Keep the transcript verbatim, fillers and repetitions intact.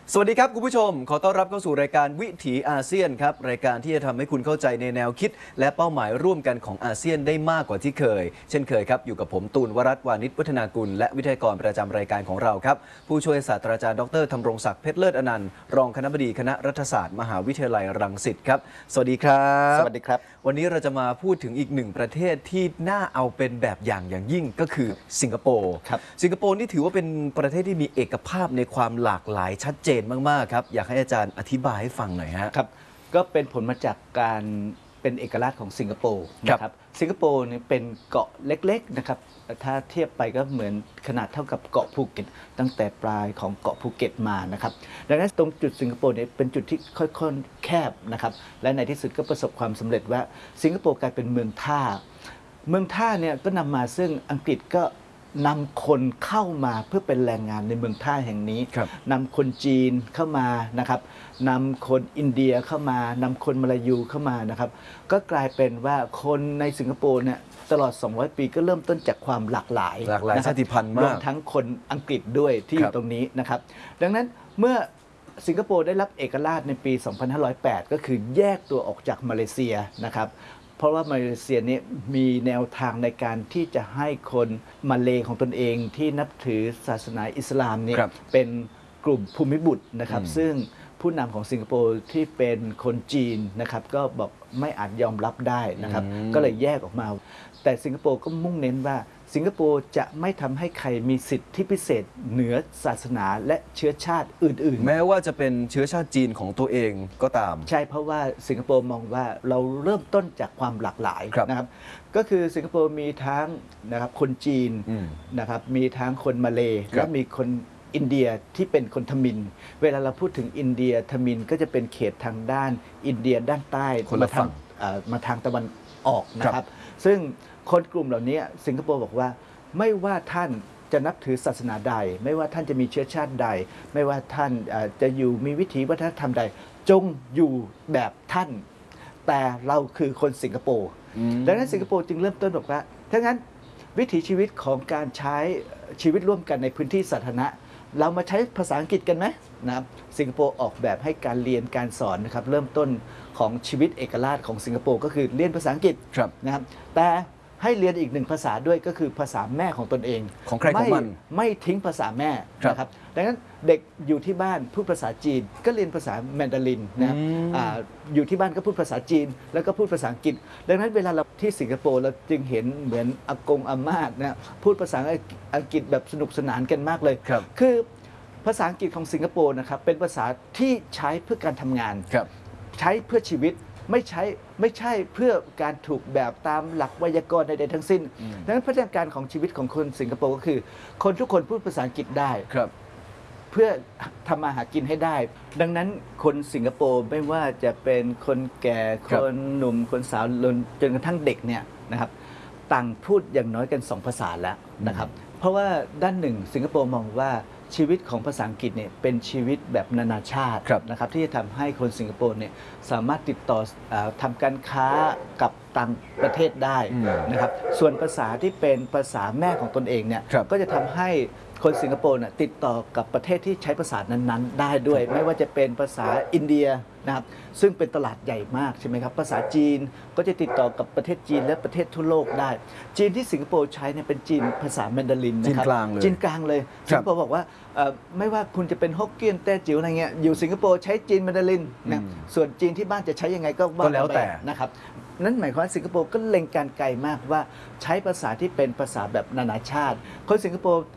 สวัสดีครับคุณผู้ชมขอต้อนรับเข้าสู่รายการวิถีอาเซียนครับรายการที่จะทำให้คุณเข้าใจในแนวคิดและเป้าหมายร่วมกันของอาเซียนได้มากกว่าที่เคยเช่นเคยครับอยู่กับผมตูนวรัตน์วานิชวัฒนากุลและวิทยากรประจำรายการของเราครับผู้ช่วยศาสตราจารย์ดรธำรงศักดิ์เพชรเลิศอนันต์รองคณบดีคณะรัฐศาสตร์มหาวิทยาลัยรังสิตครับสวัสดีครับสวัสดีครับวันนี้เราจะมาพูดถึงอีกหนึ่งประเทศที่น่าเอาเป็นแบบอย่างอย่างยิ่งก็คือสิงคโปร์ครับสิงคโปร์นี่ถือว่าเป็นประเทศที่มีเอกภาพในความหลากหลายชัดเจนมากๆครับอยากให้อาจารย์อธิบายให้ฟังหน่อยฮะครับก็เป็นผลมาจากการเป็นเอกลักษณ์ของสิงคโปร์นะครับสิงคโปร์เนี่ยเป็นเกาะเล็กๆนะครับถ้าเทียบไปก็เหมือนขนาดเท่ากับเกาะภูเก็ตตั้งแต่ปลายของเกาะภูเก็ตมานะครับดังนั้นตรงจุดสิงคโปร์เนี่ยเป็นจุดที่ค่อยๆแคบนะครับและในที่สุดก็ประสบความสำเร็จว่าสิงคโปร์กลายเป็นเมืองท่าเมืองท่าเนี่ยก็นำมาซึ่งอังกฤษก็นำคนเข้ามาเพื่อเป็นแรงงานในเมืองท่าแห่งนี้นำคนจีนเข้ามานะครับนำคนอินเดียเข้ามานำคนมาลายูเข้ามานะครับก็กลายเป็นว่าคนในสิงคโปร์เนี่ยตลอดสองร้อยปีก็เริ่มต้นจากความหลากหลายหลากหลายชาติพันธุ์มากรวมทั้งคนอังกฤษด้วยที่อยู่ตรงนี้นะครับดังนั้นเมื่อสิงคโปร์ได้รับเอกราชในปี สองพันห้าร้อยแปด ก็คือแยกตัวออกจากมาเลเซียนะครับเพราะว่ามาเลเซียนี้มีแนวทางในการที่จะให้คนมาเลของตนเองที่นับถือศาสนาอิสลามเนี่ยเป็นกลุ่มภูมิบุตรนะครับซึ่งผู้นำของสิงคโปร์ที่เป็นคนจีนนะครับก็บอกไม่อาจยอมรับได้นะครับก็เลยแยกออกมาแต่สิงคโปร์ก็มุ่งเน้นว่าสิงคโปร์จะไม่ทำให้ใครมีสิทธิพิเศษเหนือศาสนาและเชื้อชาติอื่นๆแม้ว่าจะเป็นเชื้อชาติจีนของตัวเองก็ตามใช่เพราะว่าสิงคโปร์มองว่าเราเริ่มต้นจากความหลากหลายนะครับก็คือสิงคโปร์มีทั้งนะครับคนจีนนะครับมีทั้งคนมาเลและมีคนอินเดียที่เป็นคนทมิฬเวลาเราพูดถึงอินเดียทมิฬก็จะเป็นเขตทางด้านอินเดียด้านใต้มาทางมาทางตะวันออกนะครับซึ่งคนกลุ่มเหล่านี้สิงคโปร์บอกว่าไม่ว่าท่านจะนับถือศาสนาใดไม่ว่าท่านจะมีเชื้อชาติใดไม่ว่าท่านจะอยู่มีวิถีวัฒนธรรมใดจงอยู่แบบท่านแต่เราคือคนสิงคโปร์ดังนั้นสิงคโปร์จึงเริ่มต้นบอกว่าถ้างั้นวิถีชีวิตของการใช้ชีวิตร่วมกันในพื้นที่สาธารณะเรามาใช้ภาษาอังกฤษกันไหมนะครับสิงคโปร์ออกแบบให้การเรียนการสอนนะครับเริ่มต้นของชีวิตเอกราชของสิงคโปร์ก็คือเรียนภาษาอังกฤษนะครับแต่ให้เรียนอีกหนึ่งภาษาด้วยก็คือภาษาแม่ของตนเองของใครของมันไม่ทิ้งภาษาแม่นะครับดังนั้นเด็กอยู่ที่บ้านพูดภาษาจีนก็เรียนภาษาแมนดารินนะอยู่ที่บ้านก็พูดภาษาจีนแล้วก็พูดภาษาอังกฤษดังนั้นเวลาเราที่สิงคโปร์เราจึงเห็นเหมือนอากงอาม่านะพูดภาษาอังกฤษแบบสนุกสนานกันมากเลยคือภาษาอังกฤษของสิงคโปร์นะครับเป็นภาษาที่ใช้เพื่อการทำงานใช้เพื่อชีวิตไม่ใช่ไม่ใช่เพื่อการถูกแบบตามหลักไวยากรณ์ใดๆทั้งสิ้นดังนั้นพัฒนาการของชีวิตของคนสิงคโปร์ก็คือ คนทุกคนพูดภาษาอังกฤษได้เพื่อทำมาหากินให้ได้ดังนั้นคนสิงคโปร์ไม่ว่าจะเป็นคนแก่คนหนุ่มคนสาวจนกระทั่งเด็กเนี่ยนะครับต่างพูดอย่างน้อยกันสองภาษาแล้วนะครับเพราะว่าด้านหนึ่งสิงคโปร์มองว่าชีวิตของภาษาอังกฤษเนี่ยเป็นชีวิตแบบนานาชาตินะครับที่จะทำให้คนสิงคโปร์เนี่ยสามารถติดต่อทำการค้ากับต่างประเทศได้นะครับส่วนภาษาที่เป็นภาษาแม่ของตนเองเนี่ยก็จะทำให้คนสิงคโปร์เนี่ยติดต่อกับประเทศที่ใช้ภาษานั้นๆได้ด้วยไม่ว่าจะเป็นภาษาอินเดียนะครับซึ่งเป็นตลาดใหญ่มากใช่ไหมครับภาษาจีนก็จะติดต่อกับประเทศจีนและประเทศทั่วโลกได้จีนที่สิงคโปร์ใช้เนี่ยเป็นจีนภาษาแมนดารินนะครับจีนกลางเลยสิงคโปร์บอกว่าไม่ว่าคุณจะเป็นฮกเกี้ยนแต้จิ๋วอะไรเงี้ยอยู่สิงคโปร์ใช้จีนแมนดารินนะส่วนจีนที่บ้านจะใช้ยังไงก็แล้วแต่นะครับนั่นหมายความว่าสิงคโปร์ก็เล็งการไกลมากว่าใช้ภาษาที่เป็นภาษาแบบนานาชาติคนสิงคโปร์